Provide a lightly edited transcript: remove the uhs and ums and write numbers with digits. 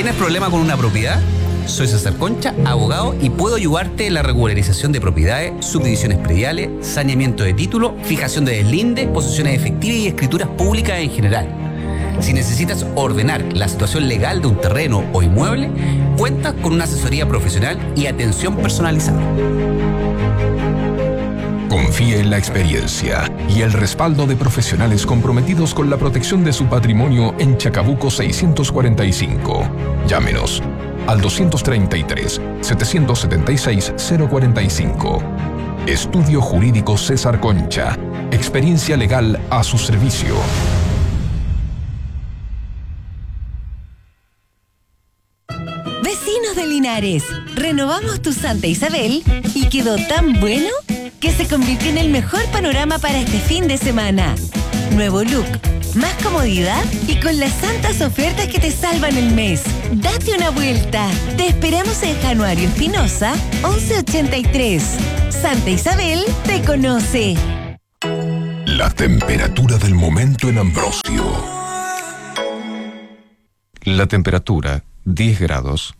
¿Tienes problema con una propiedad? Soy César Concha, abogado, y puedo ayudarte en la regularización de propiedades, subdivisiones prediales, saneamiento de título, fijación de deslinde, posesiones efectivas y escrituras públicas en general. Si necesitas ordenar la situación legal de un terreno o inmueble, cuentas con una asesoría profesional y atención personalizada. Confíe en la experiencia y el respaldo de profesionales comprometidos con la protección de su patrimonio en Chacabuco 645. Llámenos al 233-776-045. Estudio Jurídico César Concha. Experiencia legal a su servicio. Vecinos de Linares, renovamos tu Santa Isabel y quedó tan bueno que se convirtió en el mejor panorama para este fin de semana. Nuevo look, más comodidad y con las santas ofertas que te salvan el mes. Date una vuelta. Te esperamos en Januario Espinosa, 1183. Santa Isabel te conoce. La temperatura del momento en Ambrosio. La temperatura, 10 grados.